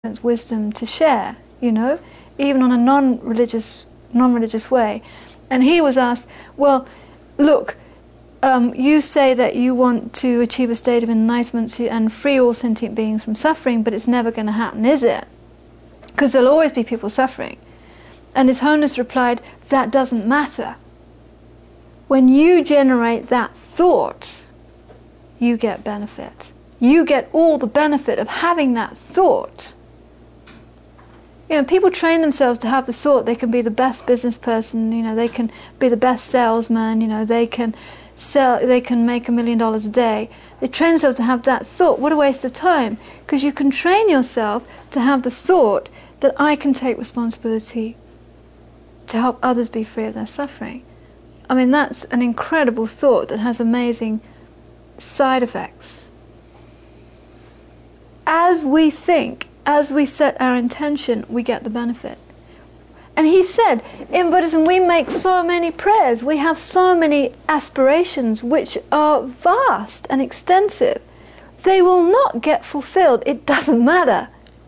wisdom to share, even on a non-religious way. And he was asked, well, look, you say that you want to achieve a state of enlightenment and free all sentient beings from suffering, but it's never going to happen, is it? Because there'll always be people suffering. And His Holiness replied, that doesn't matter. When you generate that thought, you get benefit. You get all the benefit of having that thought. People train themselves to have the thought they can be the best business person, they can be the best salesman, they can make $1 million a day. They train themselves to have that thought. What a waste of time. Because you can train yourself to have the thought that I can take responsibility to help others be free of their suffering. I mean, that's an incredible thought that has amazing side effects. As we think, as we set our intention, we get the benefit. And he said, in Buddhism we make so many prayers, we have so many aspirations which are vast and extensive. They will not get fulfilled. It doesn't matter.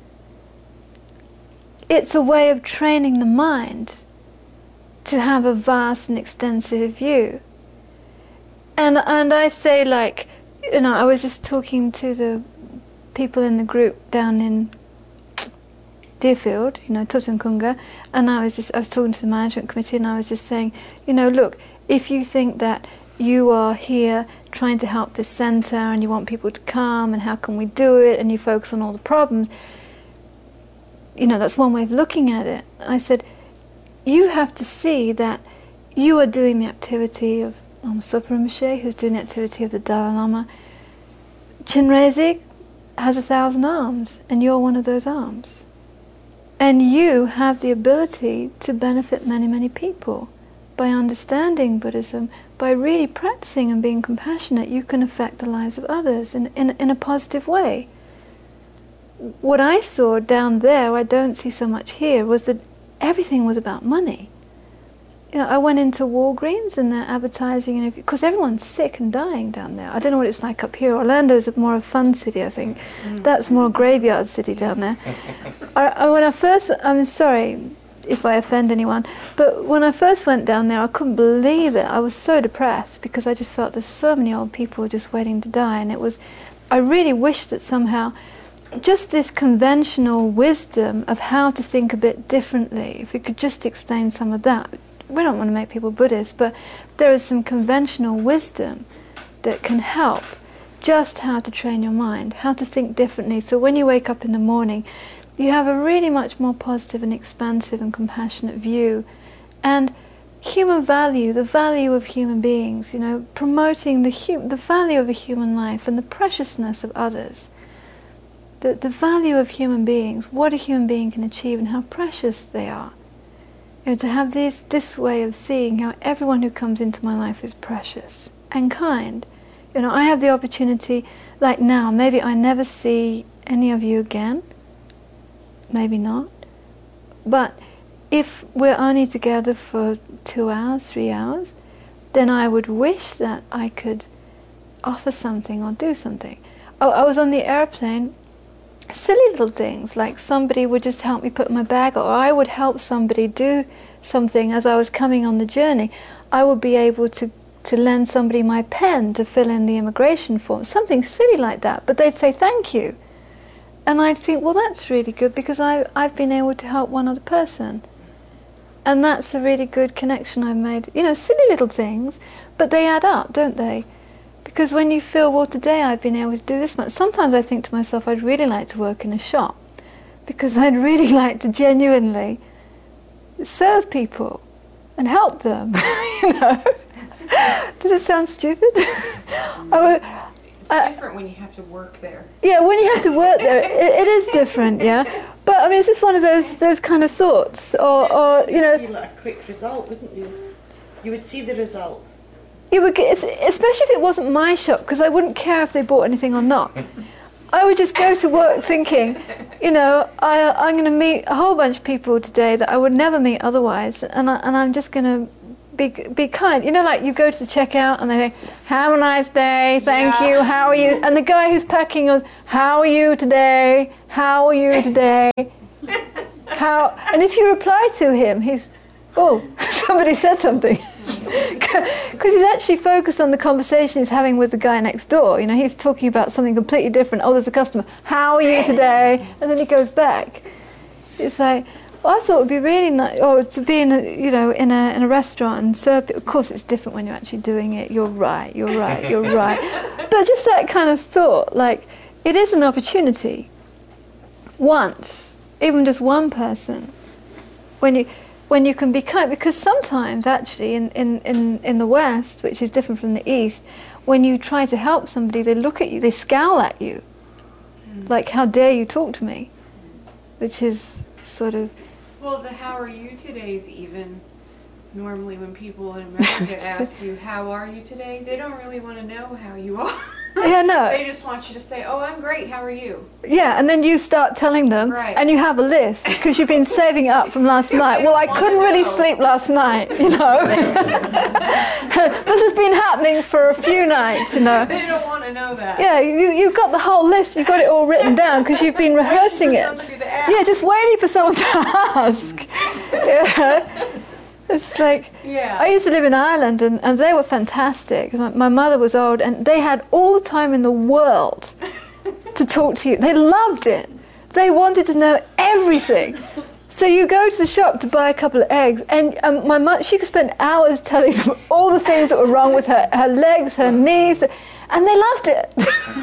It's a way of training the mind to have a vast and extensive view. And I say, I was just talking to the people in the group down in Deerfield, Tutunkunga, and I was talking to the management committee, and I was just saying, look, if you think that you are here trying to help this centre and you want people to come and how can we do it, and you focus on all the problems, that's one way of looking at it. I said, you have to see that you are doing the activity of Sopa Rinpoche, who's doing the activity of the Dalai Lama. Chinrezig has 1,000 arms, and you're one of those arms. And you have the ability to benefit many, many people. By understanding Buddhism, by really practicing and being compassionate, you can affect the lives of others in a positive way. What I saw down there, I don't see so much here, was that everything was about money. I went into Walgreens and they're advertising, because everyone's sick and dying down there. I don't know what it's like up here. Orlando's more a fun city, I think. That's more a graveyard city down there. I'm sorry if I offend anyone, but when I first went down there, I couldn't believe it. I was so depressed because I just felt there's so many old people just waiting to die, and I really wish that somehow just this conventional wisdom of how to think a bit differently, if we could just explain some of that. We don't want to make people Buddhists, but there is some conventional wisdom that can help just how to train your mind, how to think differently. So when you wake up in the morning, you have a really much more positive and expansive and compassionate view. And human value, the value of human beings, promoting the value of a human life and the preciousness of others. The value of human beings, what a human being can achieve and how precious they are. To have this way of seeing how everyone who comes into my life is precious and kind. I have the opportunity, like now, maybe I never see any of you again, maybe not, but if we're only together for 2 hours, 3 hours, then I would wish that I could offer something or do something. I was on the airplane. Silly little things, like somebody would just help me put my bag, or I would help somebody do something as I was coming on the journey. I would be able to lend somebody my pen to fill in the immigration form, something silly like that, but they'd say thank you. And I'd think, well, that's really good because I've been able to help one other person. And that's a really good connection I've made. Silly little things, but they add up, don't they? Because when you feel, well, today I've been able to do this much, sometimes I think to myself, I'd really like to work in a shop, because I'd really like to genuinely serve people and help them. Does it sound stupid? It's different when you have to work there. Yeah, when you have to work there, it is different, yeah. But I mean, it's just one of those kind of thoughts, or You'd feel a quick result, wouldn't you? You would see the result. You would get, especially if it wasn't my shop, because I wouldn't care if they bought anything or not. I would just go to work thinking, I'm going to meet a whole bunch of people today that I would never meet otherwise, and I'm just going to be kind. You know, like you go to the checkout and they say, "Have a nice day, thank you, how are you?" And the guy who's packing goes, "How are you today? How are you today?" How? And if you reply to him, he's, "Oh, somebody said something," because he's actually focused on the conversation he's having with the guy next door. You know, he's talking about something completely different. Oh, there's a customer. "How are you today?" And then he goes back. It's like, well, I thought it would be really nice, or to be in a restaurant and serve. Of course, it's different when you're actually doing it. You're right. But just that kind of thought, like, it is an opportunity. Once, even just one person, when you can be kind, because sometimes actually in the West, which is different from the East, when you try to help somebody, they look at you, they scowl at you, like, "How dare you talk to me?" Which is sort of... Well, the "how are you today" is even normally when people in America ask you, "How are you today?" they don't really want to know how you are. Yeah, no. They just want you to say, "Oh, I'm great, how are you?" Yeah, and then you start telling them, right. And you have a list, because you've been saving it up from last night. Well, I couldn't really sleep last night, you know. This has been happening for a few nights, you know. They don't want to know that. Yeah, you've got the whole list, you've got it all written down, because you've been rehearsing it. Yeah, just waiting for someone to ask. Yeah. It's like, yeah. I used to live in Ireland, and they were fantastic. My mother was old, and they had all the time in the world to talk to you. They loved it. They wanted to know everything. So you go to the shop to buy a couple of eggs, and my mother, she could spend hours telling them all the things that were wrong with her legs, her knees, and they loved it.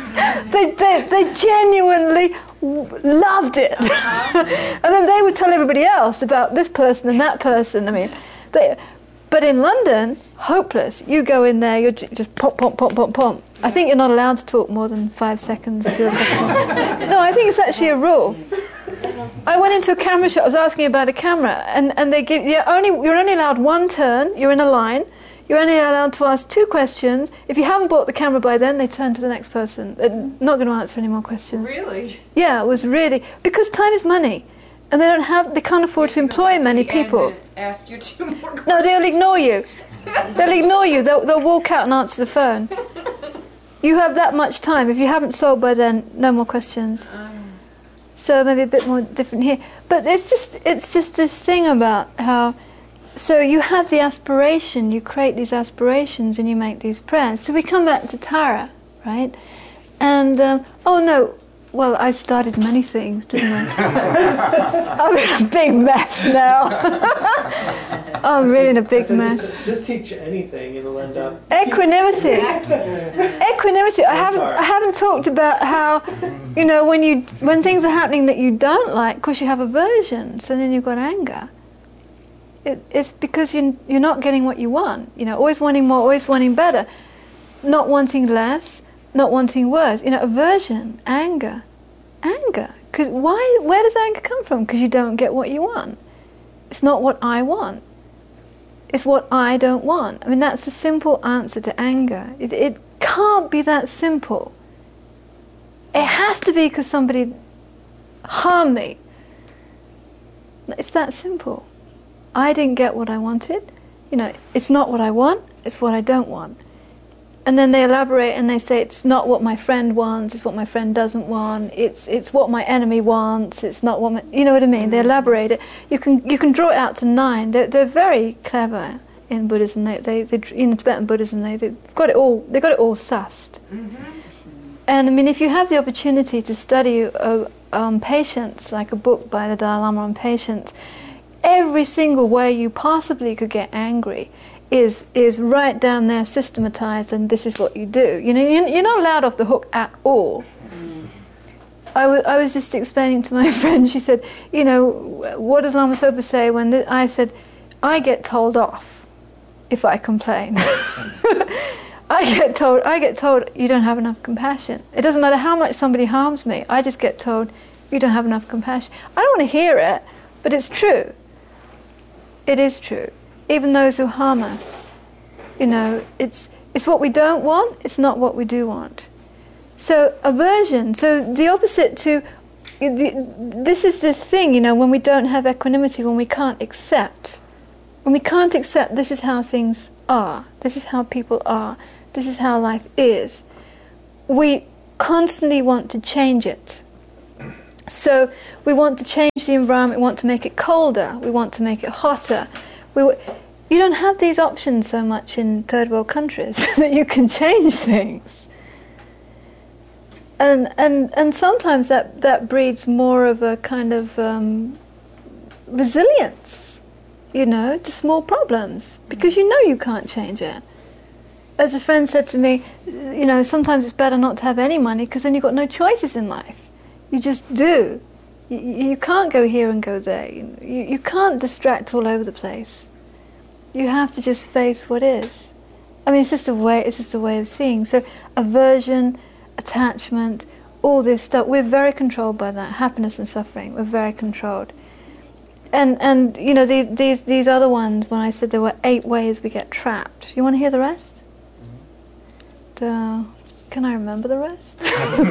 they genuinely loved it. And then they would tell everybody else about this person and that person. I mean, but in London, hopeless. You go in there, you're just pop, pop, pop, pop, pop. I think you're not allowed to talk more than 5 seconds to a customer. No, I think it's actually a rule. I went into a camera shop, I was asking about a camera, and they give you're only allowed one turn, you're in a line, you're only allowed to ask 2 questions. If you haven't bought the camera by then, they turn to the next person. They're not going to answer any more questions. Really? Yeah, it was really, because time is money. And they can't afford to employ many people. Ask you 2 more questions. No, they'll ignore you. They'll ignore you. They'll walk out and answer the phone. You have that much time. If you haven't sold by then, no more questions. So maybe a bit more different here. But it's just this thing about how, so you have the aspiration, you create these aspirations and you make these prayers. So we come back to Tara, right? And, well, I started many things, didn't I? I'm in a big mess now. I'm really in a big mess. Just teach anything, it'll end up... Equanimity. Equanimity. I haven't talked about how, you know, when things are happening that you don't like, of course you have aversion, so then you've got anger. It's because you're not getting what you want. You know, always wanting more, always wanting better. Not wanting less. Not wanting worse, you know, aversion, anger. Because where does anger come from? Because you don't get what you want. It's not what I want. It's what I don't want. I mean, that's the simple answer to anger. It can't be that simple. It has to be because somebody harmed me. It's that simple. I didn't get what I wanted. You know, it's not what I want, it's what I don't want. And then they elaborate and they say it's not what my friend wants, it's what my friend doesn't want, it's what my enemy wants, it's not what my, you know what I mean? They elaborate it. You can draw it out to 9. They're very clever in Buddhism. They in Tibetan Buddhism they've got it all sussed. And I mean, if you have the opportunity to study patience, like a book by the Dalai Lama on patience, every single way you possibly could get angry is right down there systematized, and this is what you do. You know, you're not allowed off the hook at all. I was just explaining to my friend, she said, you know, what does Lama Zopa say when I said, I get told off if I complain. I get told you don't have enough compassion. It doesn't matter how much somebody harms me, I just get told you don't have enough compassion. I don't want to hear it, but it's true. It is true. Even those who harm us, you know, it's what we don't want, it's not what we do want. So aversion, so the opposite to, this is this thing, you know, when we don't have equanimity, when we can't accept when we can't accept this is how things are, this is how people are, this is how life is, we constantly want to change it. So we want to change the environment, we want to make it colder, we want to make it hotter. You don't have these options so much in third world countries that you can change things. And sometimes that breeds more of a kind of resilience, to small problems, because you can't change it. As a friend said to me, sometimes it's better not to have any money because then you've got no choices in life. You just do. You can't go here and go there. You can't distract all over the place. You have to just face what is. I mean, it's just a way of seeing. So aversion, attachment, all this stuff, we're very controlled by that. Happiness and suffering, we're very controlled. And these other ones, when I said there were 8 ways we get trapped. You want to hear the rest? Can I remember the rest?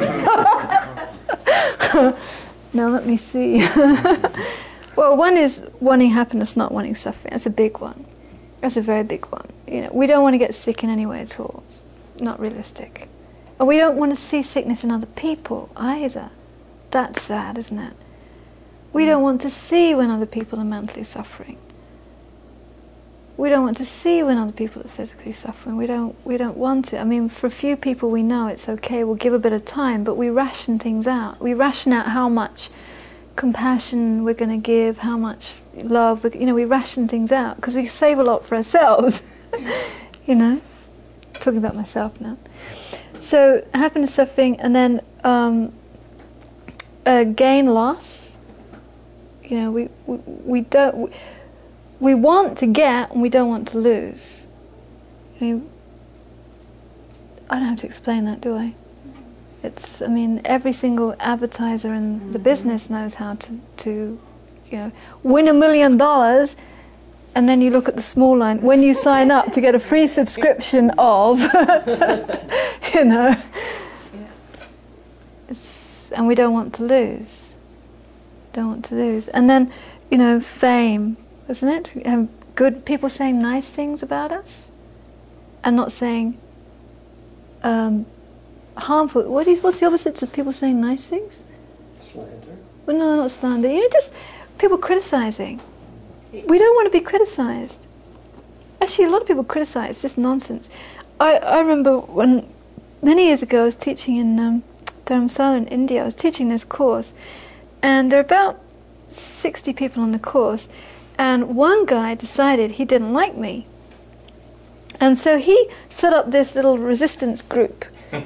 Now let me see. Well, one is wanting happiness, not wanting suffering. That's a big one. That's a very big one. We don't want to get sick in any way at all. It's not realistic. And we don't want to see sickness in other people either. That's sad, isn't it? We don't want to see when other people are mentally suffering. We don't want to see when other people are physically suffering. We don't want it. I mean, for a few people we know it's okay, we'll give a bit of time, but we ration things out. We ration out how much compassion we're going to give, how much love, we ration things out, because we save a lot for ourselves. Talking about myself now. So, happiness, suffering, and then gain, loss. We want to get and we don't want to lose. I don't have to explain that, do I? Every single advertiser in the business knows how to win $1 million, and then you look at the small line, when you sign up to get a free subscription of, and we don't want to lose. And then, fame, isn't it? We have good people saying nice things about us, and not saying harmful. What's the opposite of people saying nice things? Slander. Well, no, not slander. Just people criticizing. We don't want to be criticized. Actually, a lot of people criticize. It's just nonsense. I remember when many years ago I was teaching in Dharamsala in India. I was teaching this course, and there are about 60 people on the course. And one guy decided he didn't like me. And so he set up this little resistance group.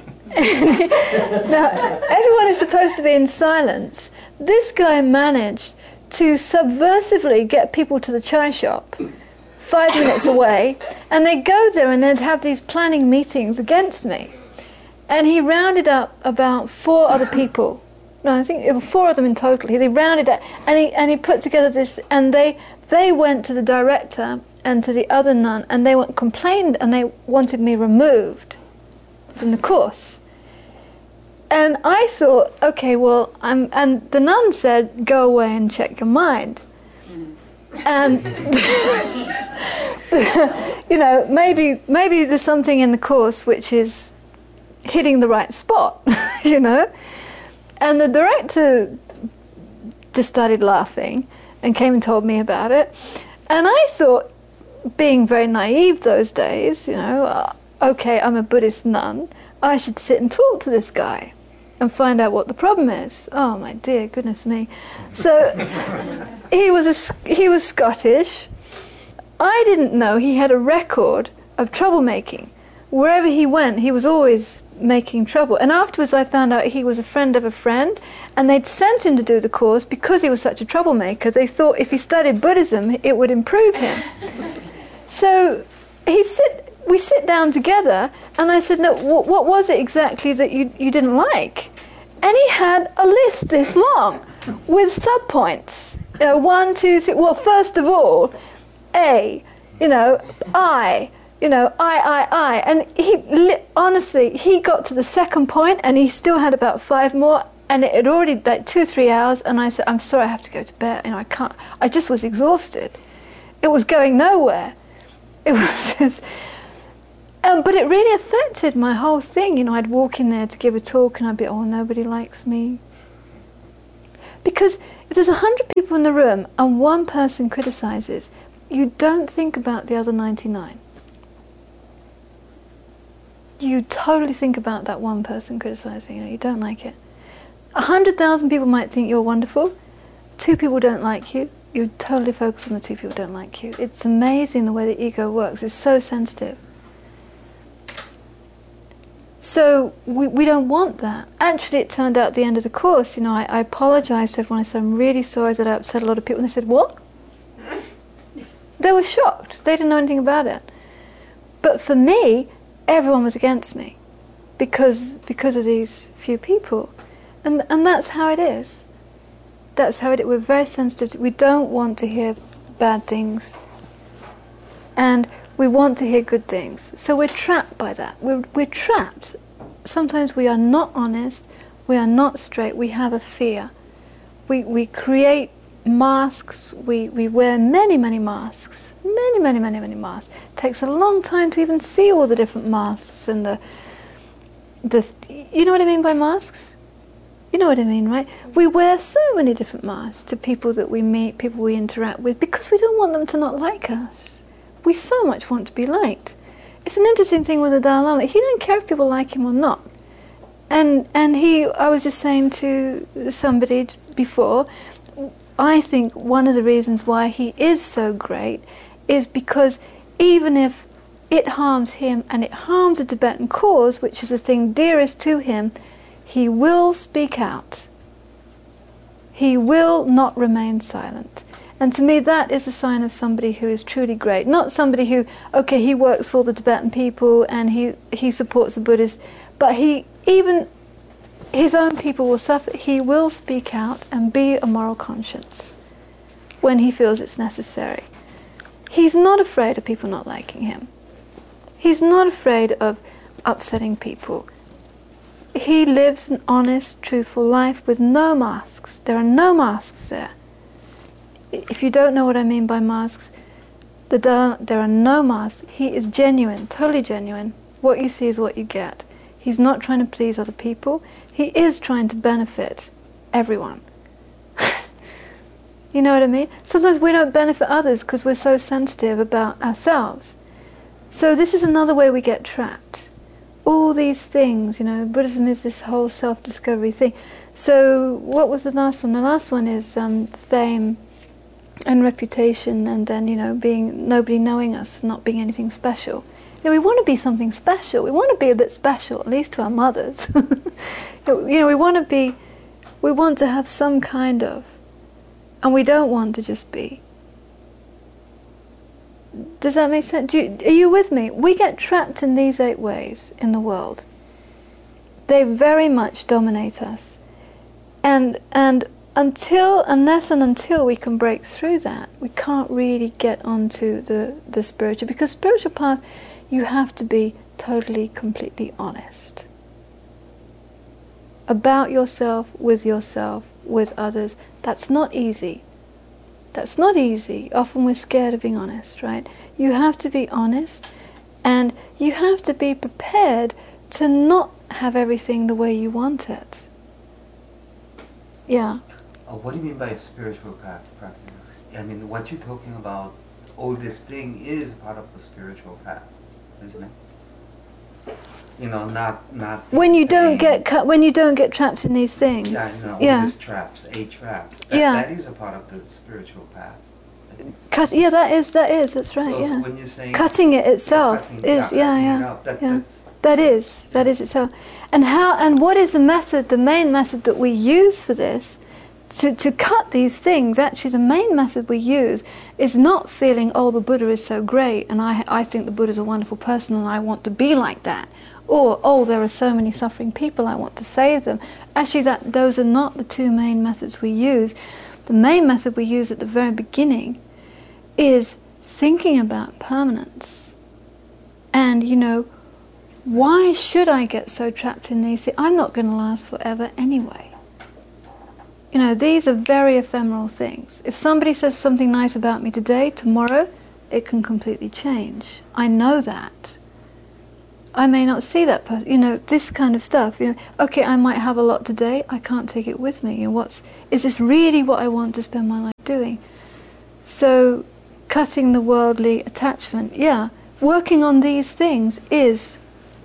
Now, everyone is supposed to be in silence. This guy managed to subversively get people to the chai shop 5 minutes away, and they'd go there and they'd have these planning meetings against me. And he rounded up about 4 other people. No, I think there were 4 of them in total. They rounded up, and he put together this, and they went to the director and to the other nun, and they complained, and they wanted me removed from the course. And I thought, okay, well, and the nun said, go away and check your mind. And maybe there's something in the course which is hitting the right spot, And the director just started laughing and came and told me about it. And I thought, being very naive those days, okay, I'm a Buddhist nun, I should sit and talk to this guy and find out what the problem is. Oh my dear, goodness me. So he was Scottish. I didn't know he had a record of troublemaking. Wherever he went, he was always making trouble. And afterwards I found out he was a friend of a friend, and they'd sent him to do the course because he was such a troublemaker. They thought if he studied Buddhism, it would improve him. So we sit down together, and I said, no, what was it exactly that you didn't like? And he had a list this long with subpoints. 1, 2, 3. Well, first of all, I. I. And honestly, he got to the second point, and he still had about 5 more, and it had already 2 or 3 hours, and I said, I'm sorry, I have to go to bed. I can't. I just was exhausted. It was going nowhere. It was just... but it really affected my whole thing. You know, I'd walk in there to give a talk and I'd be, oh, nobody likes me. Because if there's 100 people in the room and one person criticizes, you don't think about the other 99. You totally think about that one person criticizing you. You don't like it. 100,000 people might think you're wonderful. 2 people don't like you. You totally focus on the 2 people who don't like you. It's amazing the way the ego works. It's so sensitive. So we don't want that. Actually, it turned out at the end of the course, you know, I apologized to everyone. I said, I'm really sorry that I upset a lot of people. And they said, what? They were shocked. They didn't know anything about it. But for me, everyone was against me because of these few people. And that's how it is. That's how it is. We're very sensitive. We don't want to hear bad things. And we want to hear good things. So we're trapped by that. We're trapped. Sometimes we are not honest. We are not straight. We have a fear. We create masks. We wear many, many masks. Many, many, many, many masks. It takes a long time to even see all the different masks and the you know what I mean by masks? You know what I mean, right? We wear so many different masks to people that we meet, people we interact with, because we don't want them to not like us. We so much want to be liked. It's an interesting thing with the Dalai Lama. He didn't care if people like him or not. And I was just saying to somebody before, I think one of the reasons why he is so great is because even if it harms him and it harms the Tibetan cause, which is the thing dearest to him, he will speak out. He will not remain silent. And to me, that is a sign of somebody who is truly great. Not somebody who, okay, he works for the Tibetan people and he supports the Buddhists, but even his own people will suffer. He will speak out and be a moral conscience when he feels it's necessary. He's not afraid of people not liking him. He's not afraid of upsetting people. He lives an honest, truthful life with no masks. There are no masks there. If you don't know what I mean by masks, there are no masks. He is genuine, totally genuine. What you see is what you get. He's not trying to please other people. He is trying to benefit everyone. You know what I mean? Sometimes we don't benefit others because we're so sensitive about ourselves. So this is another way we get trapped. All these things, you know, Buddhism is this whole self-discovery thing. So what was the last one? The last one is fame and reputation, and then, you know, being nobody knowing us, not being anything special. You know, we want to be something special. We want to be a bit special, at least to our mothers. You know, we want to have some kind of, and we don't want to just be. Does that make sense? Are you with me? We get trapped in these 8 ways in the world. They very much dominate us. And unless we can break through that, we can't really get onto the spiritual. Because spiritual path, you have to be totally, completely honest. About yourself, with others. That's not easy. That's not easy. Often we're scared of being honest, right? You have to be honest, and you have to be prepared to not have everything the way you want it. Yeah. What do you mean by spiritual path practice? I mean, what you're talking about, all this thing is part of the spiritual path, isn't it? You know, not. When you don't get trapped in these things. Yeah, all these traps, 8 traps. That is a part of the spiritual path. That's right. So yeah. When you're saying cutting it itself is that is itself. And what is the method? The main method that we use for this, to cut these things. Actually, the main method we use is not feeling, oh, the Buddha is so great, and I think the Buddha is a wonderful person, and I want to be like that. Or, oh, there are so many suffering people, I want to save them. Actually, those are not the 2 main methods we use. The main method we use at the very beginning is thinking about permanence. And, you know, why should I get so trapped in these? I'm not going to last forever anyway. these are very ephemeral things. If somebody says something nice about me today, tomorrow it can completely change. I know that. I may not see that person, this kind of stuff. Okay, I might have a lot today, I can't take it with me. Is this really what I want to spend my life doing? So, cutting the worldly attachment, working on these things is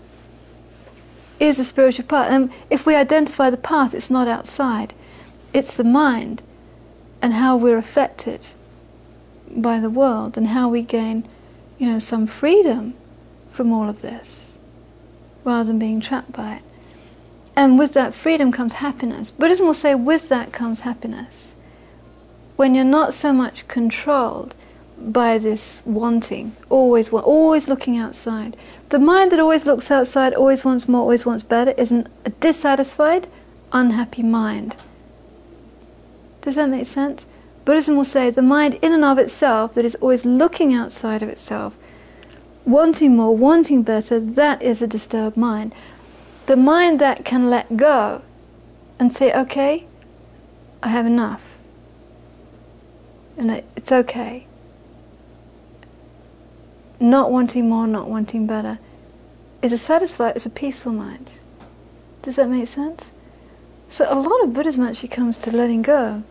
a spiritual path. And if we identify the path, it's not outside. It's the mind and how we're affected by the world and how we gain, some freedom from all of this rather than being trapped by it. And with that freedom comes happiness. Buddhism will say with that comes happiness. When you're not so much controlled by this wanting, always looking outside. The mind that always looks outside, always wants more, always wants better, is a dissatisfied, unhappy mind. Does that make sense? Buddhism will say the mind in and of itself that is always looking outside of itself, wanting more, wanting better, that is a disturbed mind. The mind that can let go and say, okay, I have enough. And it's okay. Not wanting more, not wanting better, is a satisfied, it's a peaceful mind. Does that make sense? So a lot of Buddhism actually comes to letting go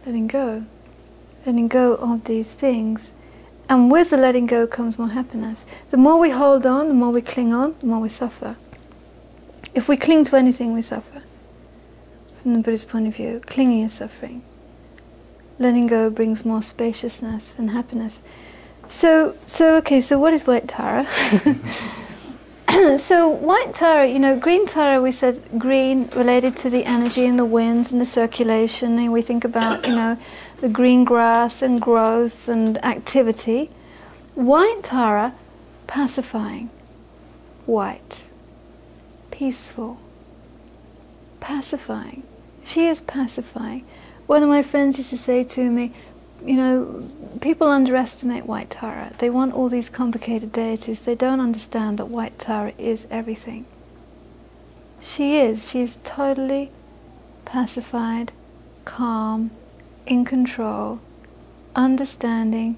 of these things. And with the letting go comes more happiness. The more we hold on, the more we cling on, the more we suffer. If we cling to anything, we suffer. From the Buddhist point of view, clinging is suffering. Letting go brings more spaciousness and happiness. So what is White Tara? So White Tara, Green Tara, we said green related to the energy and the winds and the circulation, and we think about, the green grass and growth and activity. White Tara, pacifying. White. Peaceful. Pacifying. She is pacifying. One of my friends used to say to me, people underestimate White Tara. They want all these complicated deities. They don't understand that White Tara is everything. She is totally pacified, calm, in control, understanding,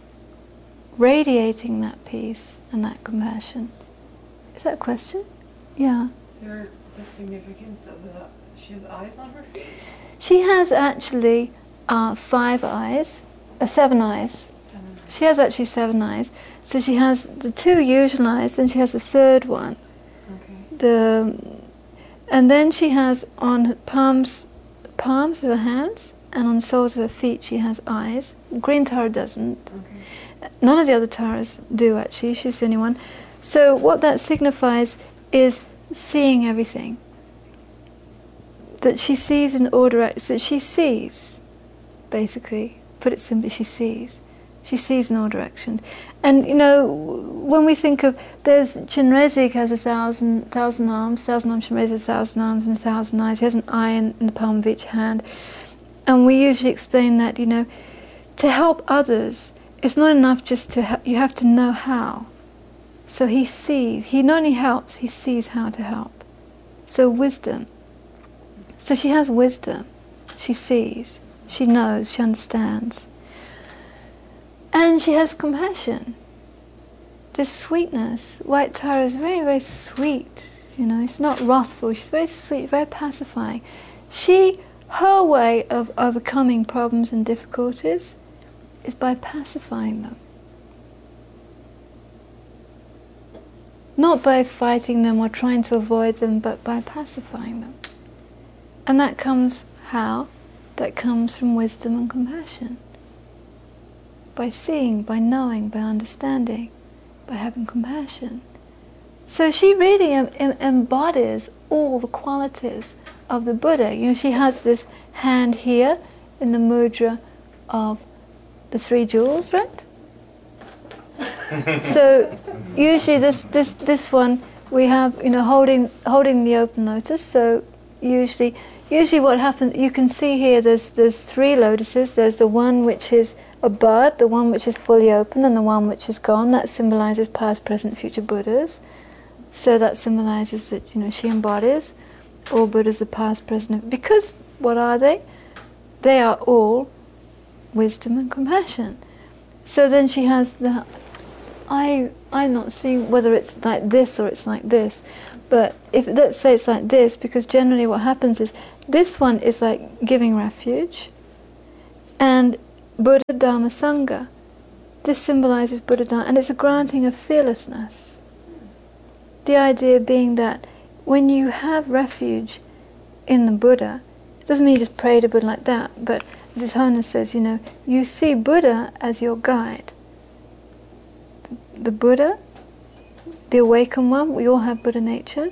radiating that peace and that compassion. Is that a question? Yeah. Is there the significance of she has eyes on her feet? She has actually 5 eyes, 7 eyes. She has actually 7 eyes. So she has the 2 usual eyes, and she has the 3rd one. Okay. And then she has on her palms of her hands and on the soles of her feet she has eyes. Green Tara doesn't. Okay. None of the other Taras do actually. She's the only one. So what that signifies is seeing everything. That she sees in all directions. That she sees. Basically, put it simply, she sees. She sees in all directions. And when we think of, there's Chenrezig has 1,000 arms, 1,000 arms, Chenrezig has 1,000 arms and 1,000 eyes. He has an eye in the palm of each hand. And we usually explain that, to help others, it's not enough just to help, you have to know how. So he sees, he not only helps, he sees how to help. So wisdom. So she has wisdom. She sees. She knows, she understands. And she has compassion. This sweetness. White Tara is very, very sweet. She's not wrathful. She's very sweet, very pacifying. Her way of overcoming problems and difficulties is by pacifying them. Not by fighting them or trying to avoid them, but by pacifying them. And that comes how? That comes from wisdom and compassion. By seeing, by knowing, by understanding, by having compassion. So she really embodies all the qualities of the Buddha. She has this hand here in the mudra of the 3 jewels, right? So usually this one we have, holding the open lotus. So usually what happens, you can see here there's 3 lotuses. There's the one which is a bud, the one which is fully open, and the one which is gone. That symbolizes past, present, future Buddhas. So that symbolizes that she embodies all Buddhas, the past, present. Because what are they? They are all wisdom and compassion. So then she has the, I'm not seeing whether it's like this or it's like this, but if let's say it's like this, because generally what happens is this one is like giving refuge, and Buddha, Dharma, Sangha. This symbolizes Buddha, Dharma, and it's a granting of fearlessness. The idea being that when you have refuge in the Buddha, it doesn't mean you just pray to Buddha like that, but as His Holiness says, you see Buddha as your guide. The Buddha, the awakened one, we all have Buddha nature.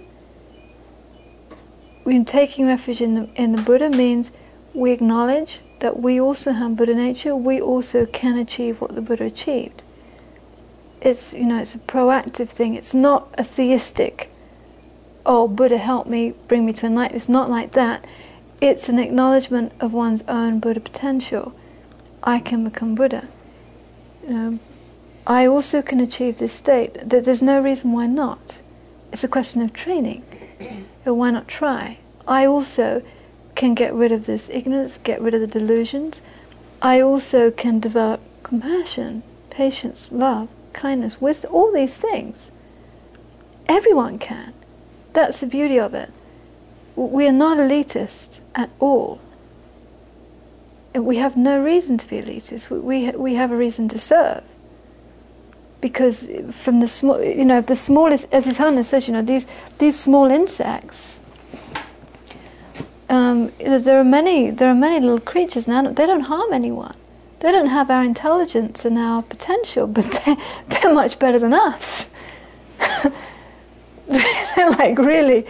When taking refuge in the Buddha means we acknowledge that we also have Buddha nature, we also can achieve what the Buddha achieved. It's, it's a proactive thing. It's not a theistic, oh, Buddha help me, bring me to enlightenment. It's not like that. It's an acknowledgement of one's own Buddha potential. I can become Buddha. I also can achieve this state. There's no reason why not. It's a question of training. Why not try? I also can get rid of this ignorance, get rid of the delusions. I also can develop compassion, patience, love, kindness, wisdom, all these things. Everyone can. That's the beauty of it. We are not elitist at all. And we have no reason to be elitist. We have a reason to serve. Because from the small, the smallest, as His Holiness says, these small insects. There are many little creatures now. They don't harm anyone. They don't have our intelligence and our potential, but they're much better than us. They're like really.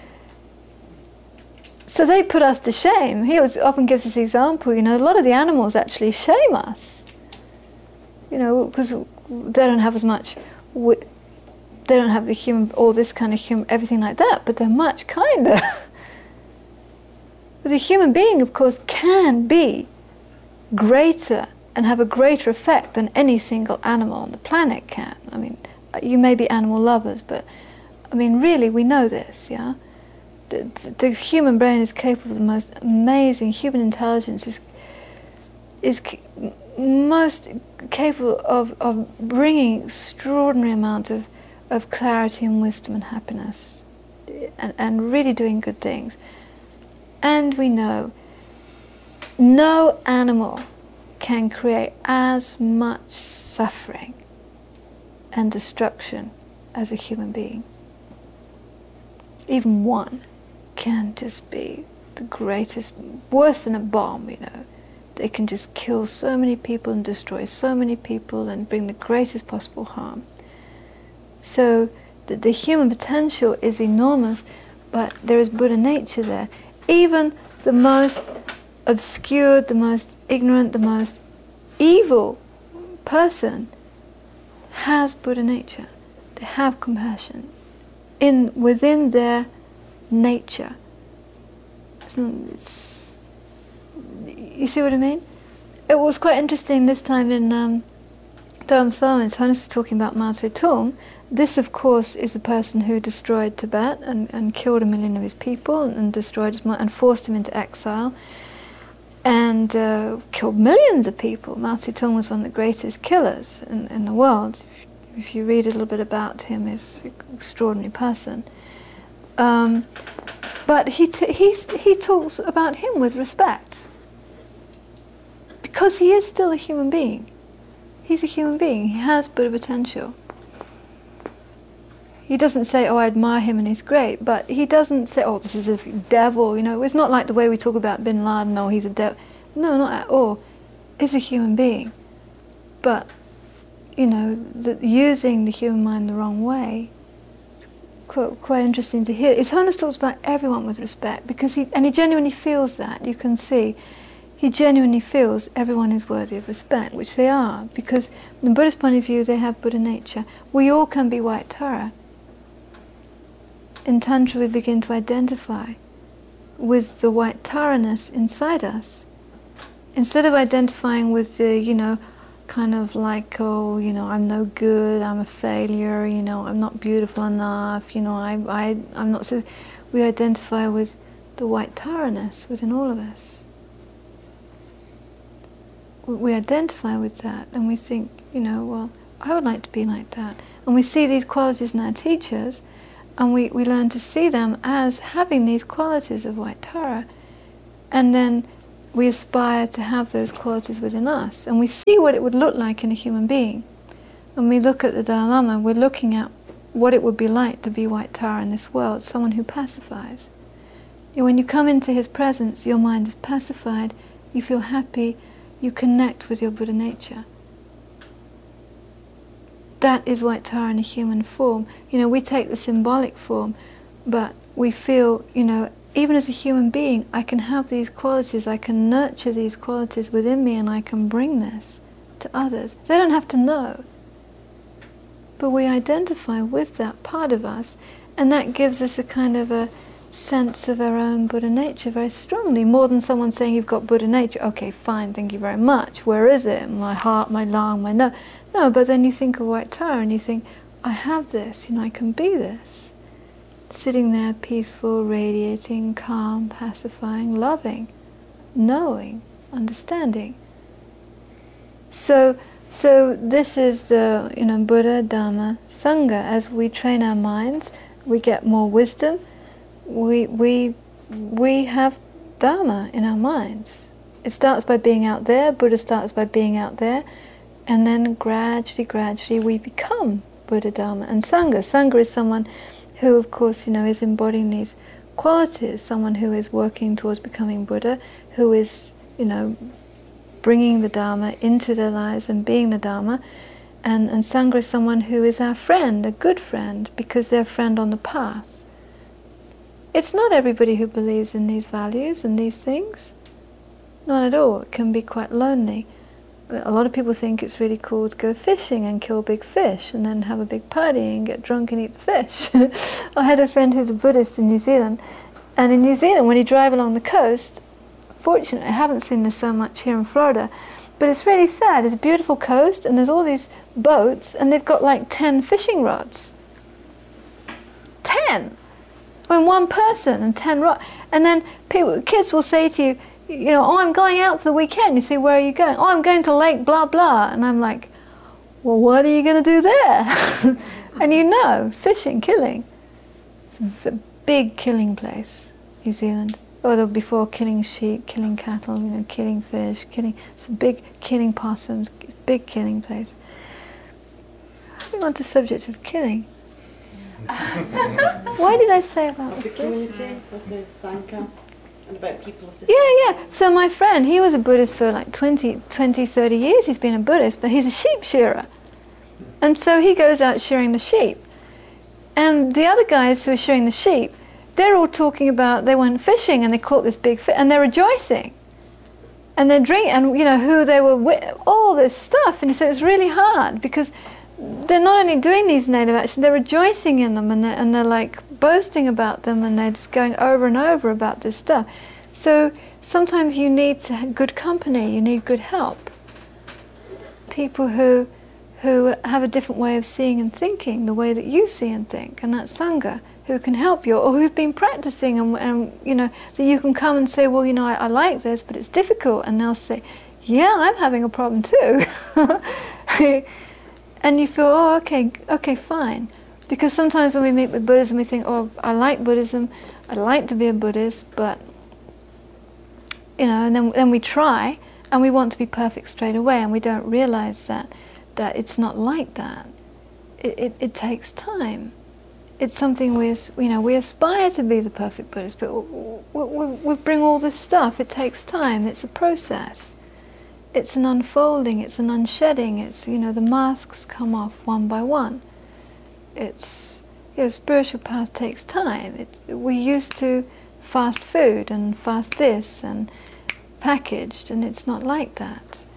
So they put us to shame. He often gives this example. A lot of the animals actually shame us. Because they don't have as much. They don't have the human, all this kind of human, everything like that. But they're much kinder. But the human being, of course, can be greater and have a greater effect than any single animal on the planet can. I mean, you may be animal lovers, but really, we know this, yeah? The human brain is capable of the most amazing, human intelligence is most capable of bringing extraordinary amount of clarity and wisdom and happiness, and really doing good things. And we know no animal can create as much suffering and destruction as a human being. Even one can just be the greatest, worse than a bomb, They can just kill so many people and destroy so many people and bring the greatest possible harm. So the human potential is enormous, but there is Buddha nature there. Even the most obscured, the most ignorant, the most evil person has Buddha nature. They have compassion within their nature. You see what I mean? It was quite interesting this time in Dharma Salon, His Holiness was talking about Mao Zedong. This, of course, is the person who destroyed Tibet and killed 1 million of his people and destroyed his and forced him into exile and killed millions of people. Mao Zedong was one of the greatest killers in the world. If you read a little bit about him, he's an extraordinary person. But he talks about him with respect. Because he is still a human being. He's a human being. He has Buddha potential. He doesn't say, oh, I admire him and he's great, but he doesn't say, oh, this is a devil, It's not like the way we talk about Bin Laden, oh, he's a devil. No, not at all. He's a human being. But, using the human mind the wrong way, quite interesting to hear. His Holiness talks about everyone with respect, because he genuinely feels that. You can see. He genuinely feels everyone is worthy of respect, which they are, because from the Buddhist point of view, they have Buddha nature. We all can be white Tara. In Tantra, we begin to identify with the white Taraness inside us. Instead of identifying with the, kind of like, oh, I'm no good, I'm a failure, I'm not beautiful enough, I'm not so... We identify with the white Taraness within all of us. we identify with that, and we think, well, I would like to be like that. And we see these qualities in our teachers, and we learn to see them as having these qualities of white Tara, and then we aspire to have those qualities within us, and we see what it would look like in a human being. When we look at the Dalai Lama, we're looking at what it would be like to be white Tara in this world, someone who pacifies. When you come into his presence, your mind is pacified, you feel happy, you connect with your Buddha nature. That is white Tara in a human form. We take the symbolic form, but we feel, even as a human being, I can have these qualities, I can nurture these qualities within me, and I can bring this to others. They don't have to know. But we identify with that part of us, and that gives us a kind of a sense of our own Buddha nature very strongly, more than someone saying, you've got Buddha nature. Okay, fine, thank you very much. Where is it? My heart, my lung, my nose. No, but then you think of white Tara and you think, I have this, I can be this. Sitting there peaceful, radiating, calm, pacifying, loving, knowing, understanding. So this is the Buddha, Dhamma, Sangha. As we train our minds, we get more wisdom. We have Dharma in our minds. It starts by being out there. Buddha starts by being out there, and then gradually we become Buddha, Dharma, and Sangha. Sangha is someone who, of course, is embodying these qualities. Someone who is working towards becoming Buddha, who is, bringing the Dharma into their lives and being the Dharma. And Sangha is someone who is our friend, a good friend, because they're a friend on the path. It's not everybody who believes in these values and these things. Not at all. It can be quite lonely. A lot of people think it's really cool to go fishing and kill big fish and then have a big party and get drunk and eat the fish. I had a friend who's a Buddhist in New Zealand, and in New Zealand, when you drive along the coast, fortunately, I haven't seen this so much here in Florida, but it's really sad. It's a beautiful coast, and there's all these boats, and they've got like 10 fishing rods. 10! One person and 10 rods. And then kids will say to you, oh, I'm going out for the weekend. You say, where are you going? Oh, I'm going to Lake blah blah. And I'm like, well, what are you going to do there? And fishing, killing. It's a big killing place, New Zealand. Or before killing sheep, killing cattle, killing fish, it's a big killing possums, big killing place. How do you want the subject of killing? Why did I say about the community, of the Sangha, and about people of the Yeah. So my friend, he was a Buddhist for like 20, 30 years. He's been a Buddhist, but he's a sheep shearer. And so he goes out shearing the sheep. And the other guys who are shearing the sheep, they're all talking about they went fishing and they caught this big fish, and they're rejoicing. And they're drinking, and who they were with, all this stuff. And so it's really hard, because they're not only doing these native actions, they're rejoicing in them, and they're like boasting about them, and they're just going over and over about this stuff. So sometimes you need good company, you need good help. People who have a different way of seeing and thinking, the way that you see and think, and that's Sangha, who can help you, or who've been practicing, and that you can come and say, well, I like this, but it's difficult, and they'll say, yeah, I'm having a problem too. And you feel, oh, okay, fine. Because sometimes when we meet with Buddhism, we think, oh, I like Buddhism, I'd like to be a Buddhist, but, and then we try, and we want to be perfect straight away, and we don't realize that it's not like that. It takes time. It's something we aspire to be the perfect Buddhist, but we bring all this stuff. It takes time. It's a process. It's an unfolding. It's an unshedding. It's the masks come off one by one. It's spiritual path takes time. We used to fast food and fast this and packaged, and it's not like that.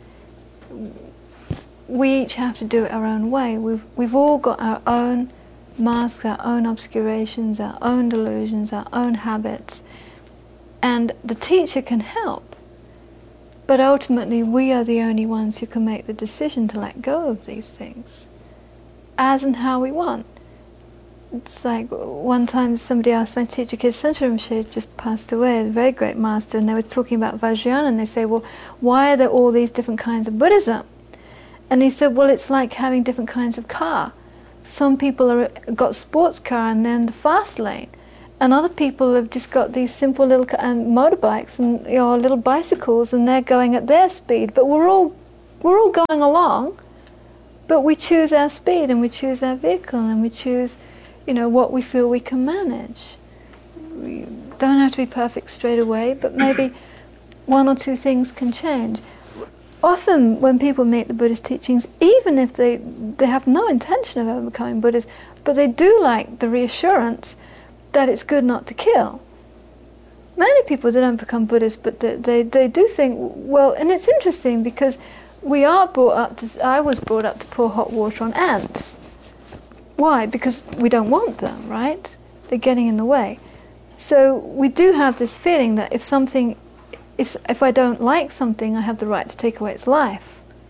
We each have to do it our own way. We've all got our own masks, our own obscurations, our own delusions, our own habits, and the teacher can help, but ultimately we are the only ones who can make the decision to let go of these things as and how we want. It's like one time somebody asked my teacher, Kesantara Rinpoche just passed away, a very great master, and they were talking about Vajrayana, and they say, well, why are there all these different kinds of Buddhism? And he said, well, it's like having different kinds of car. Some people got sports car and they're in the fast lane, and other people have just got these simple little motorbikes and little bicycles, and they're going at their speed. But we're all going along, but we choose our speed and we choose our vehicle and we choose, what we feel we can manage. We don't have to be perfect straight away, but maybe one or two things can change. Often when people meet the Buddhist teachings, even if they have no intention of ever becoming Buddhist, but they do like the reassurance that it's good not to kill. Many people, they don't become Buddhist, but they do think, well, and it's interesting because I was brought up to pour hot water on ants. Why? Because we don't want them, right? They're getting in the way. So we do have this feeling that if I don't like something, I have the right to take away its life.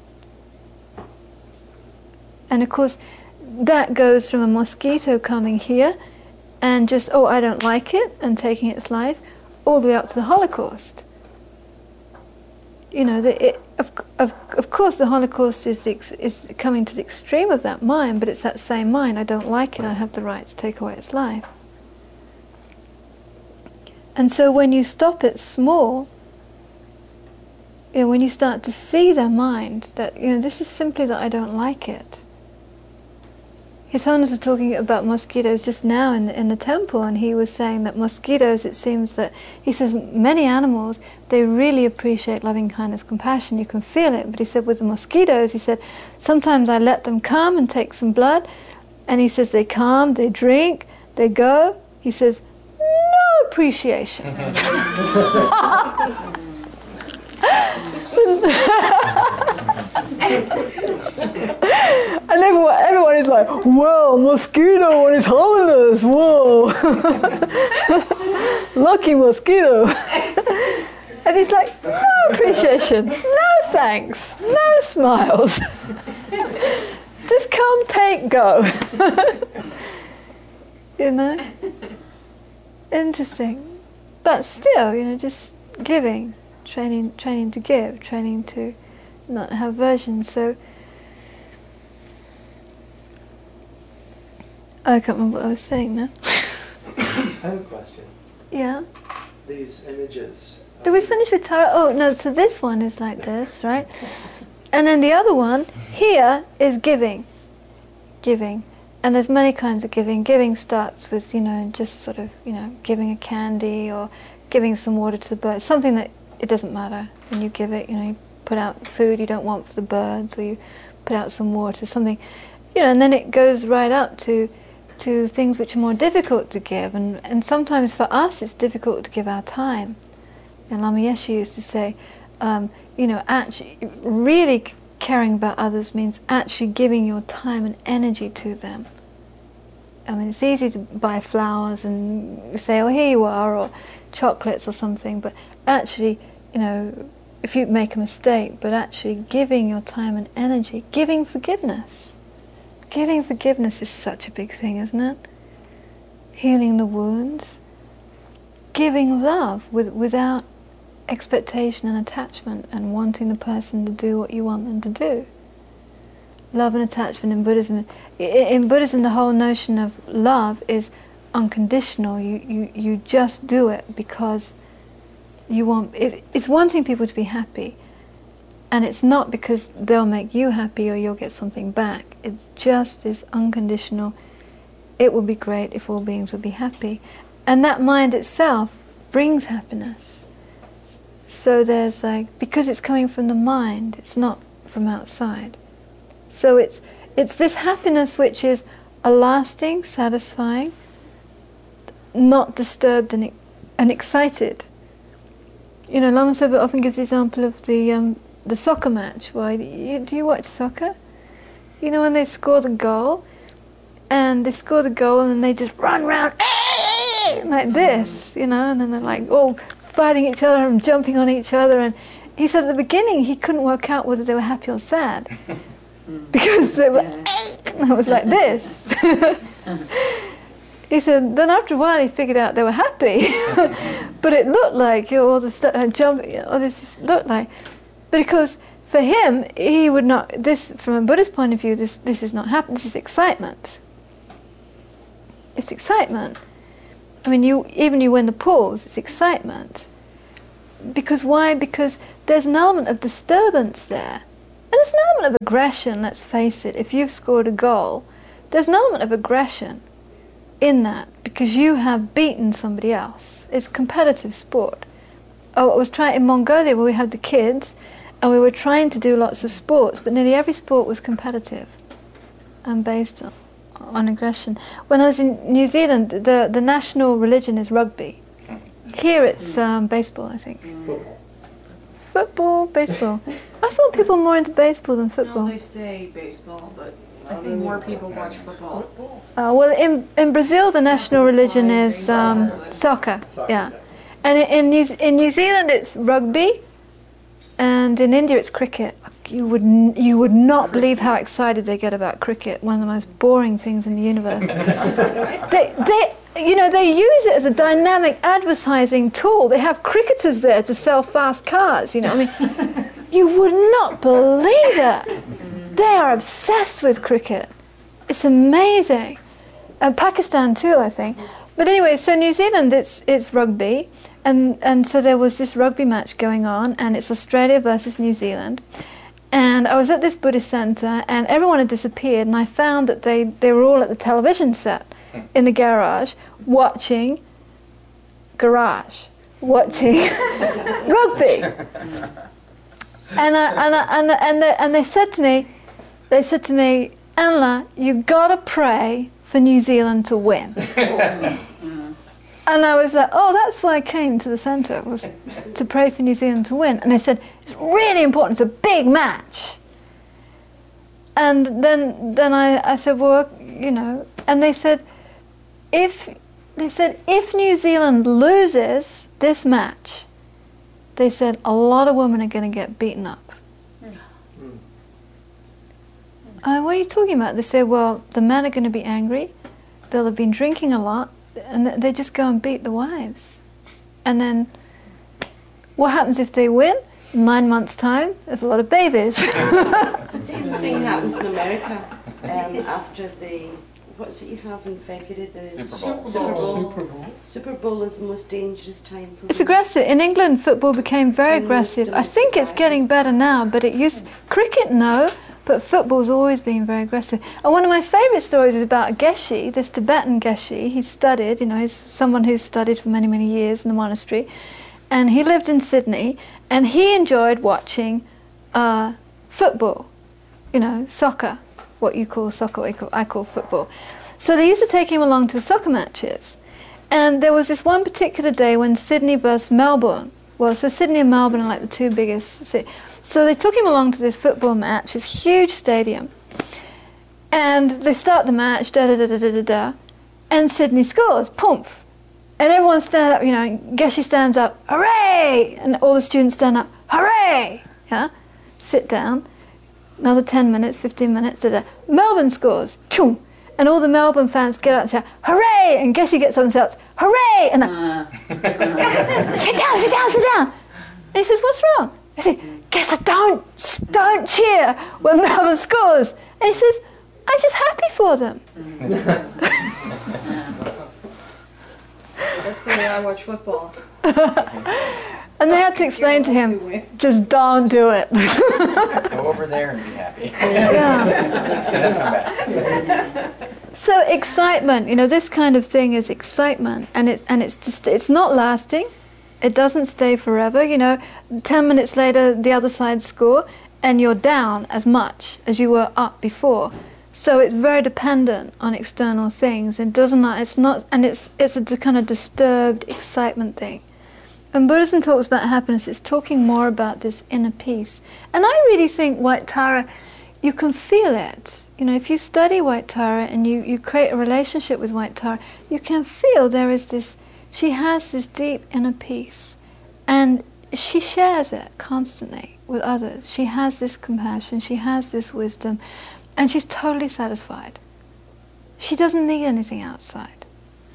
And of course, that goes from a mosquito coming here and just, I don't like it, and taking its life, all the way up to the Holocaust. Of course the Holocaust is coming to the extreme of that mind, but it's that same mind. I don't like it, I have the right to take away its life. And so when you stop it small, when you start to see their mind, that this is simply that I don't like it. His Holiness was talking about mosquitoes just now in the temple, and he was saying that mosquitoes, it seems that, he says, many animals, they really appreciate loving kindness, compassion, you can feel it, but he said with the mosquitoes, he said, sometimes I let them come and take some blood, and he says they come, they drink, they go, he says, no appreciation. And everyone is like, whoa, mosquito on His Holiness, whoa. Lucky mosquito. And he's like, no appreciation, no thanks, no smiles. Just come, take, go. Interesting. But still, just giving, training to give, training to not have aversion. So I can't remember what I was saying now. I have a question. Yeah. These images. Did we finish with Tara? Oh no, so this one is like this, right? And then the other one here is giving. Giving. And there's many kinds of giving. Giving starts with, just sort of, giving a candy or giving some water to the birds. Something that it doesn't matter. When you give it, you put out food you don't want for the birds, or you put out some water, something, and then it goes right up to things which are more difficult to give. And sometimes for us it's difficult to give our time. And Lama Yeshe used to say, actually really caring about others means actually giving your time and energy to them. I mean, it's easy to buy flowers and say, here you are, or chocolates or something, but actually, if you make a mistake, but actually giving your time and energy, giving forgiveness. Giving forgiveness is such a big thing, isn't it? Healing the wounds. Giving love without expectation and attachment, and wanting the person to do what you want them to do. Love and attachment in Buddhism. In Buddhism, the whole notion of love is unconditional. You just do it because you want. It's wanting people to be happy, and it's not because they'll make you happy or you'll get something back. It's just this unconditional. It would be great if all beings would be happy, and that mind itself brings happiness. So there's because it's coming from the mind, it's not from outside. So it's this happiness which is a lasting, satisfying, not disturbed and excited. Lama Zopa often gives the example of the soccer match. Why do you watch soccer? When they score the goal, and then they just run around like this, and then they're all fighting each other and jumping on each other. And he said at the beginning he couldn't work out whether they were happy or sad because they were. And it was like this. he said, then after a while he figured out they were happy. But it looked like all the stuff, jumping, all this looked like. But because for him, he would not, this, from a Buddhist point of view, this is not happy, this is excitement. It's excitement. I mean, even you win the pools, it's excitement. Because why? Because there's an element of disturbance there. And there's an element of aggression, let's face it. If you've scored a goal, there's an element of aggression in that because you have beaten somebody else. It's competitive sport. Oh, I was trying in Mongolia where we had the kids and we were trying to do lots of sports, but nearly every sport was competitive and based on aggression. When I was in New Zealand, the national religion is rugby. Here it's baseball, I think. Football, baseball. I thought people were more into baseball than football. No, they say baseball, but I think more people watch football. Well, in Brazil, the national religion is soccer. Yeah, and in New Zealand, it's rugby, and in India, it's cricket. You would not believe how excited they get about cricket. One of the most boring things in the universe. They use it as a dynamic advertising tool. They have cricketers there to sell fast cars. I mean, you would not believe it. They are obsessed with cricket. It's amazing. And Pakistan too, I think. But anyway, so New Zealand, it's rugby, and so there was this rugby match going on, and it's Australia versus New Zealand. And I was at this Buddhist centre, and everyone had disappeared, and I found that they were all at the television set in the garage watching rugby. And they said to me, Anla, you gotta pray for New Zealand to win. And I was like, oh, that's why I came to the centre, was to pray for New Zealand to win. And they said, it's really important, it's a big match. And then I said, well, and they said, if New Zealand loses this match, they said a lot of women are going to get beaten up. What are you talking about? They say, well, the men are going to be angry, they'll have been drinking a lot, and they just go and beat the wives. And then what happens if they win? 9 months' time, there's a lot of babies. The same thing happens in America after what's it you have in February? The Super Bowl. Super Bowl is the most dangerous time for It's aggressive. In England, football became very aggressive. I think it's getting better now, but cricket, no, but football's always been very aggressive. And one of my favourite stories is about a Geshe, this Tibetan Geshe. He studied, he's someone who's studied for many, many years in the monastery. And he lived in Sydney, and he enjoyed watching football, soccer, what you call soccer, I call football. So they used to take him along to the soccer matches. And there was this one particular day when Sydney versus Melbourne, so Sydney and Melbourne are like the two biggest cities. So they took him along to this football match, this huge stadium. And they start the match, da-da-da-da-da-da, and Sydney scores, poof. And everyone stands up, Geshe stands up, hooray! And all the students stand up, hooray! Yeah? Sit down. Another 10 minutes, 15 minutes, da-da. Melbourne scores, choom! And all the Melbourne fans get up and shout, hooray! And Geshe gets up and shouts, hooray! And sit down, sit down, sit down! And he says, what's wrong? I said, Geshe, don't cheer when Melbourne scores! And he says, I'm just happy for them. That's the way I watch football. And they had to explain to him, just don't do it. Go over there and be happy. Yeah. So excitement, this kind of thing is excitement, and it's not lasting. It doesn't stay forever. 10 minutes later, the other side score, and you're down as much as you were up before. So it's very dependent on external things. It's a kind of disturbed excitement thing. When Buddhism talks about happiness, it's talking more about this inner peace. And I really think White Tara, you can feel it. If you study White Tara and you create a relationship with White Tara, you can feel she has this deep inner peace. And she shares it constantly with others. She has this compassion, she has this wisdom, and she's totally satisfied. She doesn't need anything outside.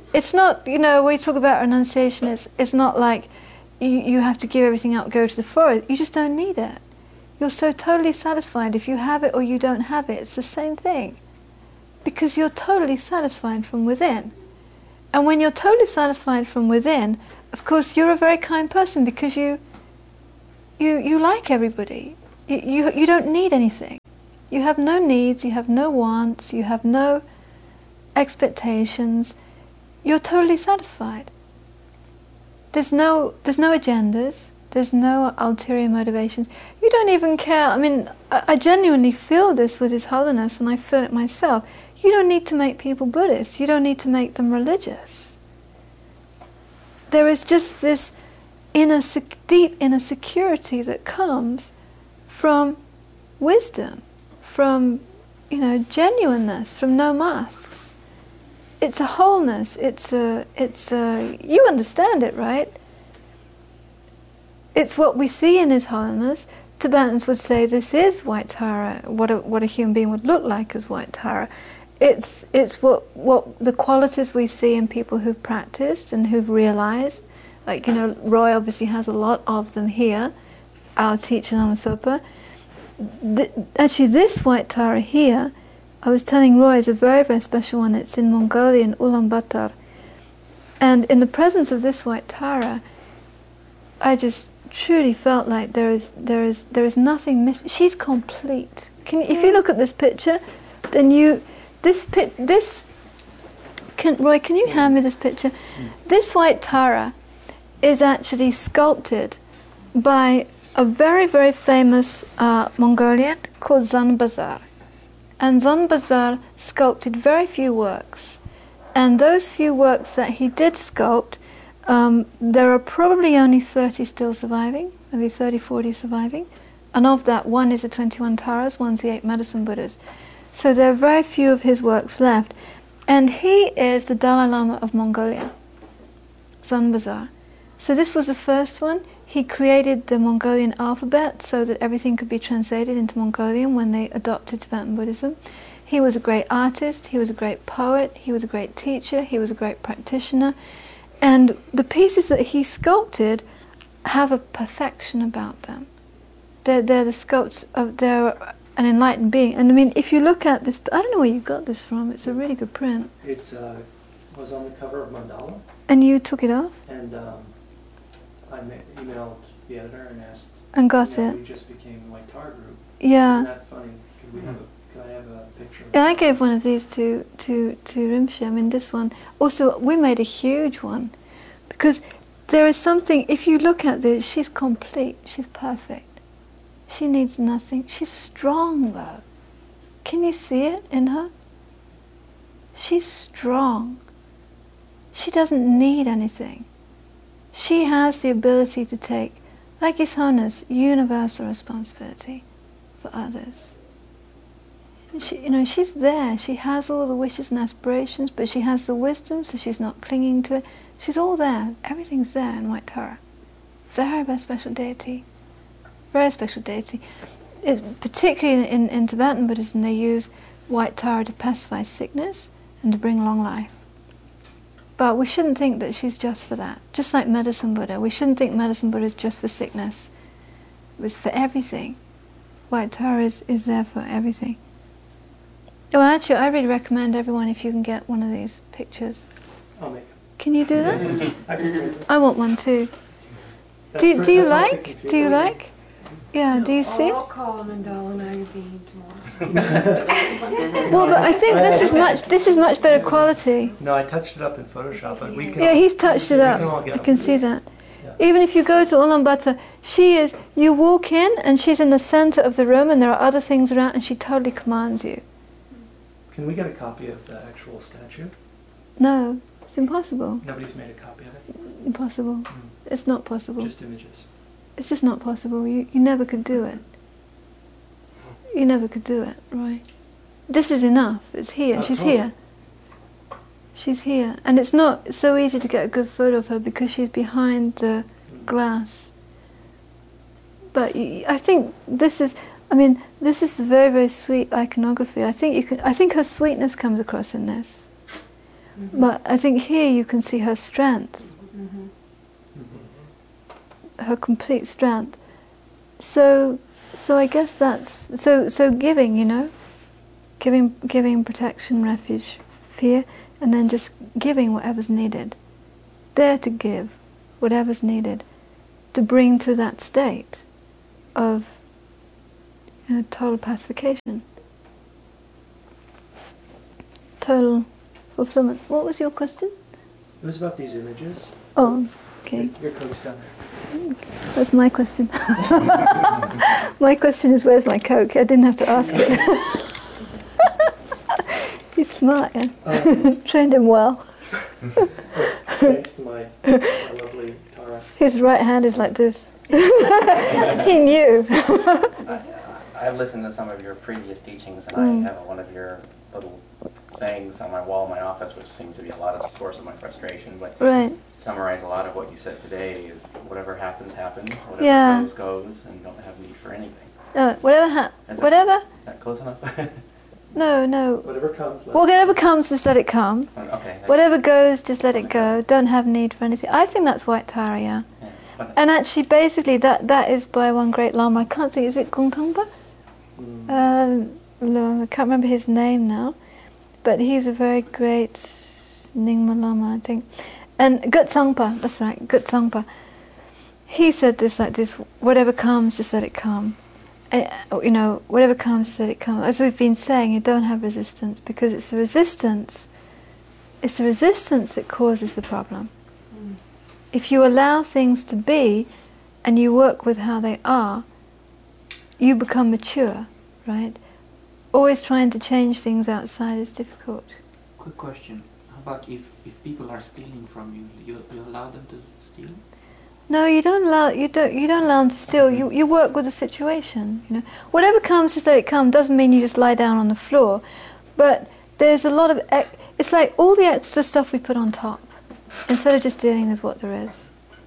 It's not, we talk about renunciation, it's not like you have to give everything up, go to the forest. You just don't need it. You're so totally satisfied if you have it or you don't have it. It's the same thing. Because you're totally satisfied from within. And when you're totally satisfied from within, of course you're a very kind person because you like everybody. You don't need anything. You have no needs, you have no wants, you have no expectations. You're totally satisfied. There's no agendas, there's no ulterior motivations. You don't even care. I mean, I genuinely feel this with His Holiness, and I feel it myself. You don't need to make people Buddhists. You don't need to make them religious. There is just this deep inner security that comes from wisdom, from genuineness, from no masks. It's a wholeness. It's a. You understand it, right? It's what we see in His Holiness. Tibetans would say this is White Tara. What a human being would look like as White Tara. It's what the qualities we see in people who've practiced and who've realized. Like, Roy obviously has a lot of them here. Our teacher Namasapa. Actually, this White Tara here, I was telling Roy, is a very, very special one. It's in Mongolia, in Ulaanbaatar. And in the presence of this White Tara, I just truly felt like there is nothing missing. She's complete. If you look at this picture, then Roy, can you hand me this picture? This White Tara is actually sculpted by a very, very famous Mongolian called Zanabazar. And Zanabazar sculpted very few works. And those few works that he did sculpt, there are probably only 30 still surviving, maybe 30, 40 surviving. And of that, one is the 21 Taras, one's the 8 Medicine Buddhas. So there are very few of his works left. And he is the Dalai Lama of Mongolia, Zanabazar. So this was the first one. He created the Mongolian alphabet so that everything could be translated into Mongolian when they adopted Tibetan Buddhism. He was a great artist, he was a great poet, he was a great teacher, he was a great practitioner. And the pieces that he sculpted have a perfection about them. They're the sculpts of, they're an enlightened being. And I mean, if you look at this, I don't know where you got this from, it's a really good print. It's was on the cover of Mandala. And you took it off? And I emailed the editor and asked. And got it. We just became White Tar Group. Yeah. Isn't that funny? Could I have a picture? Yeah, I gave one of these to Rinpoche. I mean, this one. Also, we made a huge one because there is something. If you look at this, she's complete. She's perfect. She needs nothing. She's strong, though. Can you see it in her? She's strong. She doesn't need anything. She has the ability to take, like His Holiness, universal responsibility for others. She's there. She has all the wishes and aspirations, but she has the wisdom, so she's not clinging to it. She's all there. Everything's there in White Tara. Very, very special deity. Very special deity. It's particularly in Tibetan Buddhism, they use White Tara to pacify sickness and to bring long life. But we shouldn't think that she's just for that. Just like Medicine Buddha, we shouldn't think Medicine Buddha is just for sickness. It was for everything. White Tara is there for everything. Well, actually, I really recommend everyone if you can get one of these pictures. I'll make it. Can you do that? I can print it. I want one too. Do you like? Do you like? Yeah, do you see? I'll call Mandala Magazine tomorrow. Well, but I think this is much better quality. No, I touched it up in Photoshop, but we can. Yeah, he's touched it up. I can see that. Yeah. Even if you go to Ulaanbaatar, you walk in and she's in the center of the room and there are other things around and she totally commands you. Can we get a copy of the actual statue? No, it's impossible. Nobody's made a copy of it? Impossible. It's not possible. Just images. It's just not possible. You never could do it. You never could do it, right? This is enough. It's here. She's here. She's here. And it's not so easy to get a good photo of her because she's behind the glass. But I think this is very, very sweet iconography. I think her sweetness comes across in this. But I think here you can see her strength, her complete strength. So I guess that's so giving, you know, giving protection, refuge, fear, and then just giving whatever's needed. There to give whatever's needed to bring to that state of, you know, total pacification, total fulfillment. What was your question? It was about these images. Oh, okay. Your Coke's down there. That's my question. My question is, where's my Coke? I didn't have to ask it. He's smart, yeah. Trained him well. Thanks to my lovely Tara. His right hand is like this. He knew. I've listened to some of your previous teachings, and I have one of your little sayings on my wall in my office, which seems to be a lot of the source of my frustration. But Right. summarize a lot of what you said today is whatever happens, happens. Whatever goes, goes, and you don't have need for anything. No, whatever whatever. Is that close enough? No. Whatever comes. Whatever comes, just let it come. Okay. Whatever goes, just let it go. Don't have need for anything. I think that's White Tara, yeah. And actually, basically, that is by one great Lama. I can't think, is it Kung Tongpa? I can't remember his name now, but he's a very great Nyingma Lama, I think. And Gut Sangpa, that's right, Gut Sangpa. He said this like this: whatever comes, just let it come. You know, whatever comes, just let it come. As we've been saying, you don't have resistance, because it's the resistance that causes the problem. If you allow things to be and you work with how they are, you become mature, right? Always trying to change things outside is difficult. Quick question. How about if people are stealing from you, you allow them to steal? No, you don't allow them to steal. You work with the situation, you know. Whatever comes, just let it come. Doesn't mean you just lie down on the floor, but there's a lot of it's like all the extra stuff we put on top, instead of just dealing with what there is.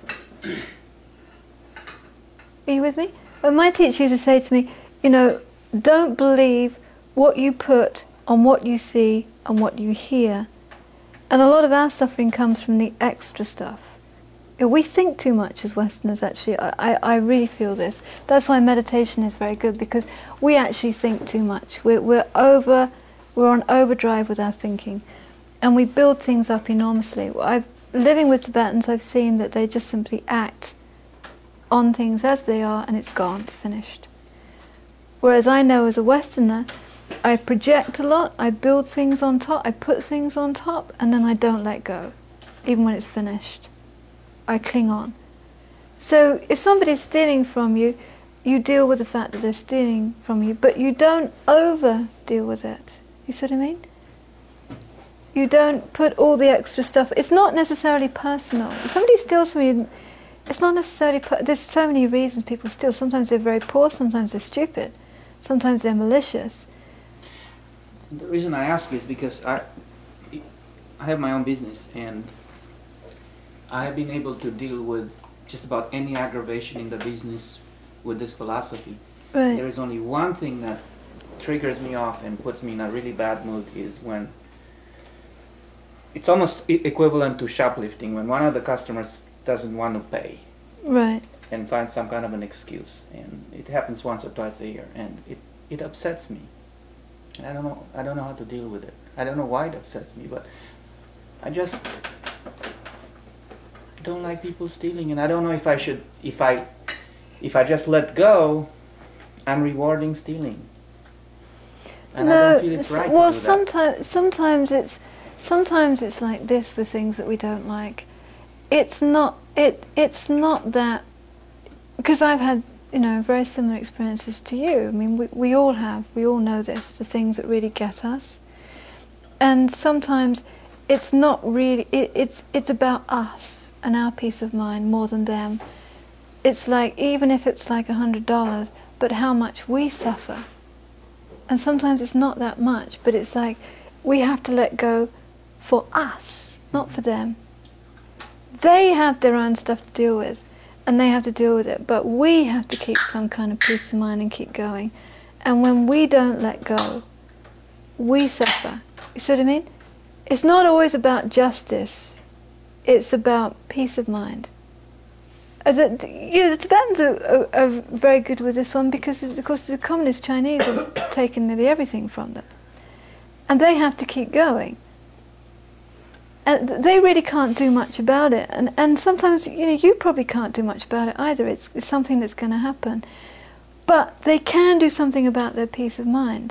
Are you with me? When my teacher used to say to me, you know, don't believe what you put on what you see and what you hear. And a lot of our suffering comes from the extra stuff. We think too much as Westerners, actually. I really feel this. That's why meditation is very good, because we actually think too much. We're on overdrive with our thinking, and we build things up enormously. Living with Tibetans, I've seen that they just simply act on things as they are, and it's gone, it's finished. Whereas I know as a Westerner, I project a lot, I build things on top, I put things on top, and then I don't let go, even when it's finished. I cling on. So if somebody's stealing from you, you deal with the fact that they're stealing from you, but you don't over deal with it. You see what I mean? You don't put all the extra stuff. It's not necessarily personal. If somebody steals from you, it's not necessarily... There's so many reasons people steal. Sometimes they're very poor, sometimes they're stupid, sometimes they're malicious. The reason I ask is because I have my own business, and I have been able to deal with just about any aggravation in the business with this philosophy. Right. There is only one thing that triggers me off and puts me in a really bad mood, is when it's almost equivalent to shoplifting, when one of the customers doesn't want to pay. Right. And finds some kind of an excuse. And it happens once or twice a year, and it upsets me. And I don't know how to deal with it. I don't know why it upsets me, but I just don't like people stealing, and I don't know if I should, if I just let go, I'm rewarding stealing. And I don't feel it's right well, to do that. sometimes it's like this with things that we don't like. It's not that, because I've had, you know, very similar experiences to you. I mean, we all have. We all know this, the things that really get us. And sometimes it's not really, it's about us and our peace of mind more than them. It's like, even if it's like $100, but how much we suffer. And sometimes it's not that much, but it's like we have to let go for us, not for them. They have their own stuff to deal with, and they have to deal with it, but we have to keep some kind of peace of mind and keep going. And when we don't let go, we suffer. You see what I mean? it's not always about justice. It's about peace of mind. The Tibetans are very good with this one because, of course, the communist Chinese have taken nearly everything from them. And they have to keep going. And they really can't do much about it. And sometimes, you probably can't do much about it either. It's something that's going to happen. But they can do something about their peace of mind.